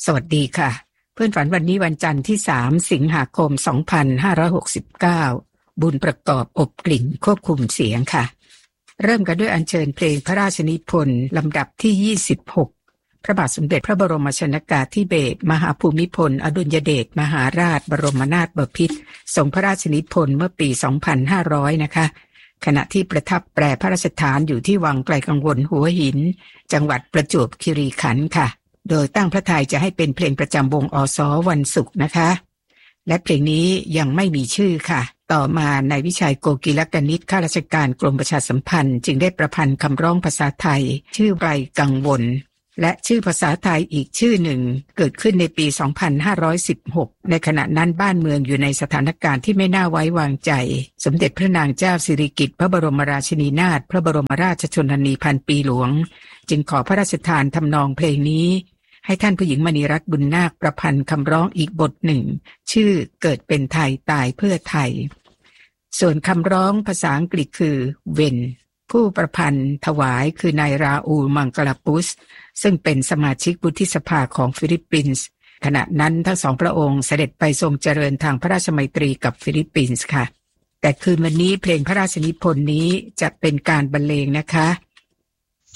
สวัสดีค่ะเพื่อนฝันวันนี้วันจันทร์ที่3สิงหาคม2569บุญประกอบอบกลิ่นควบคุมเสียงค่ะเริ่มกันด้วยอัญเชิญเพลงพระราชนิพนธ์ลำดับที่26พระบาทสมเด็จพระบรมชนกาธิเบศรมหาภูมิพลอดุลยเดชมหาราชบรมนาถบพิตรทรงพระราชนิพนธ์เมื่อปี2500นะคะขณะที่ประทับแปรพระราชฐานอยู่ที่วังไกลกังวลหัวหินจังหวัดประจวบคีรีขันธ์ค่ะโดยตั้งพระทัยจะให้เป็นเพลงประจำวงอส.วันศุกร์นะคะและเพลงนี้ยังไม่มีชื่อค่ะต่อมานายวิชัยโกกิลกนิษฐ์ข้าราชการกรมประชาสัมพันธ์จึงได้ประพันธ์คำร้องภาษาไทยชื่อไกลกังวลและชื่อภาษาไทยอีกชื่อหนึ่งเกิดขึ้นในปี2516ในขณะนั้นบ้านเมืองอยู่ในสถานการณ์ที่ไม่น่าไว้วางใจสมเด็จพระนางเจ้าสิริกิติ์พระบรมราชินีนาถพระบรมราชชนนีพันปีหลวงจึงขอพระราชทานทำนองเพลงนี้ให้ท่านผู้หญิงมณีรัตน์บุญนาคประพันธ์คำร้องอีกบทหนึ่งชื่อเกิดเป็นไทยตายเพื่อไทยส่วนคำร้องภาษาอังกฤษคือเวนผู้ประพันธ์ถวายคือนายราอูลมังกลาปุสซึ่งเป็นสมาชิกวุฒิสภาของฟิลิปปินส์ขณะนั้นทั้งสองพระองค์เสด็จไปทรงเจริญทางพระราชมัยตรีกับฟิลิปปินส์ค่ะแต่คืนวันนี้เพลงพระราชนิพนธ์นี้จะเป็นการบรรเลงนะคะ